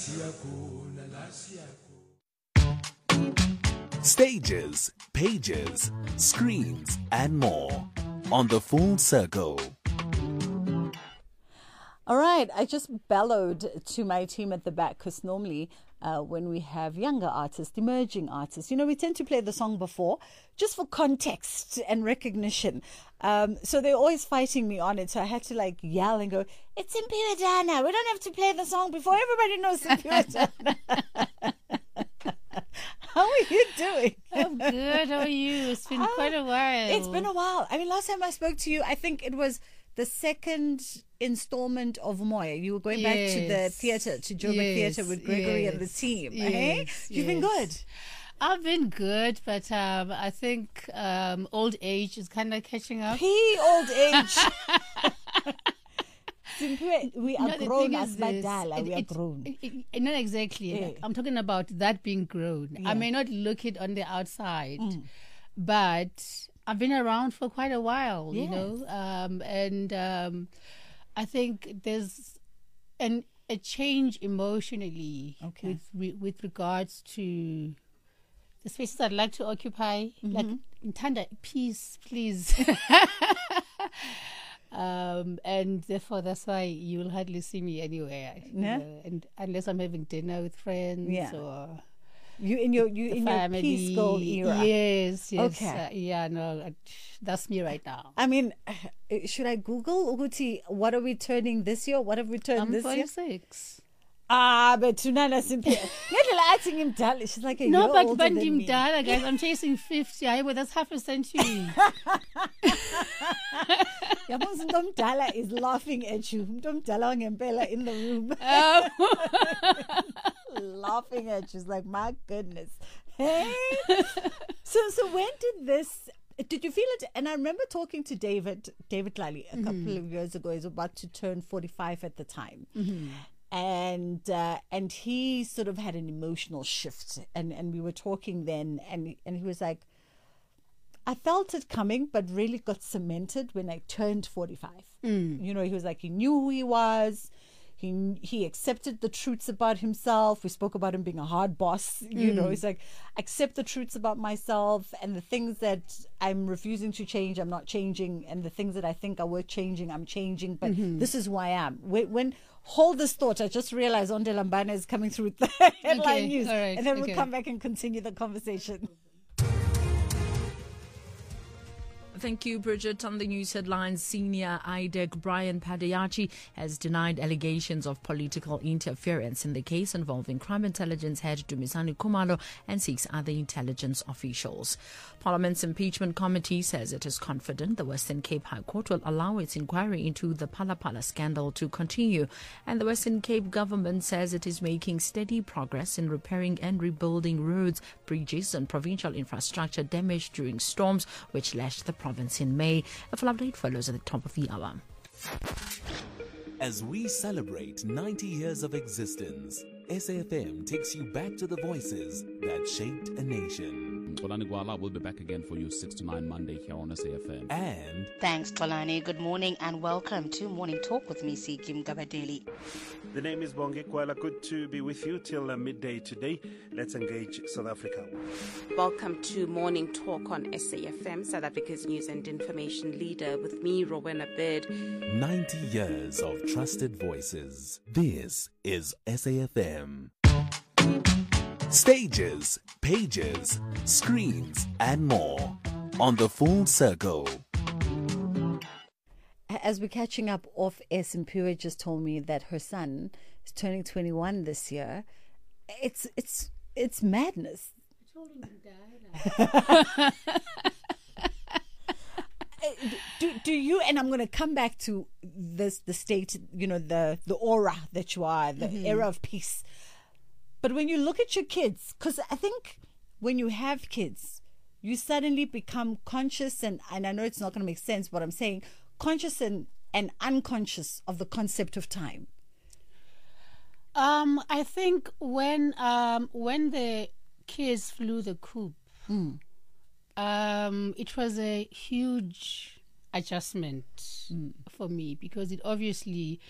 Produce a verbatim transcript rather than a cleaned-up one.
Stages, pages, screens, and more on The Full Circle. All right, I just bellowed to my team at the back because normally uh, when we have younger artists, emerging artists, you know, we tend to play the song before just for context and recognition. Um, so they're always fighting me on it. So I had to like yell and go, it's Simpiwe Dana. We don't have to play the song before everybody knows Simpiwe Dana. How are you doing? I'm good. How are you? It's been Oh, quite a while. It's been a while. I mean, last time I spoke to you, I think it was the second installment of Moya. You were going back to the Yes. theatre, to Joburg Yes, Theatre with Gregory and the yes, team. yes, eh? You've been yes. good. I've been good, but um, I think um, old age is kind of catching up. P old age. Simply, we are No, the grown thing as is this, badala. it- We are it- grown. it- it- not exactly. Yeah. Like, I'm talking about that being grown. Yeah. I may not look it on the outside, Mm. but I've been around for quite a while, you Yes. know, um, and um, I think there's an a change emotionally Okay. with re, with regards to the spaces I'd like to occupy. Mm-hmm. Like, Ntanda, peace, please. Um, and therefore, that's why you will hardly see me anywhere. you Yeah. know, and unless I'm having dinner with friends Yeah. or You in your you the in family. your peace girl era. Yes, yes. Okay. Uh, yeah, no, uh, that's me right now. I mean, should I Google Uguti? What are we turning this year? What have we turned I'm this year? forty-six. Ah, but Tunana Simpia. Ngendlela athi ngimdala. She's like a No, year but older than Bandim me. Dala, guys, I'm chasing fifty. I well, that's half a century. Yabona umuntu omdala is laughing at you. Umuntu omdala ngempela in the room. Um, Laughing at you. She's like, my goodness. Hey. So so when did this did you feel it? And I remember talking to David, David Lally a couple of years ago. He's about to turn forty-five at the time. And uh, and he sort of had an emotional shift, and, and we were talking then, and and he was like, I felt it coming, but really got cemented when I turned forty-five. You know, he was like, he knew who he was. He he accepted the truths about himself. We spoke about him being a hard boss. You know, he's like, accept the truths about myself, and the things that I'm refusing to change, I'm not changing, and the things that I think are worth changing, I'm changing. But this is who I am. When, when hold this thought, I just realized Onde Lambane is coming through with the headline Okay, news, all right, and then okay. we'll come back and continue the conversation. Thank you, Bridget. On the news headlines, senior I D E C Brian Padayachi has denied allegations of political interference in the case involving crime intelligence head Dumisani Kumalo and six other intelligence officials. Parliament's impeachment committee says it is confident the Western Cape High Court will allow its inquiry into the Phala Phala scandal to continue, and the Western Cape government says it is making steady progress in repairing and rebuilding roads, bridges and provincial infrastructure damaged during storms which lashed the province in May. A full update follows at the top of the hour. As we celebrate ninety years of existence, S A F M takes you back to the voices that shaped a nation. Xolani Gwala will be back again for you six to nine Monday here on S A F M. And Thanks, Xolani. Good morning and welcome to Morning Talk with me, Sikim Gabadeli. The name is Bongi Kwala. Good to be with you till uh, midday today. Let's engage South Africa. Welcome to Morning Talk on S A F M, South Africa's news and information leader, with me, Rowena Bird. ninety years of trusted voices. This is S A F M. Stages, pages, screens, and more on The Full Circle. As we're catching up off air, Simpiwe just told me that her son is turning twenty-one this year. It's it's it's madness. do do you? And I'm going to come back to this the state, you know, the the aura that you are, the era of peace. But when you look at your kids, because I think when you have kids, you suddenly become conscious, and, and I know it's not going to make sense what I'm saying, conscious and, and unconscious of the concept of time. Um, I think when um when the kids flew the coop, Mm. um, it was a huge adjustment for me, because it obviously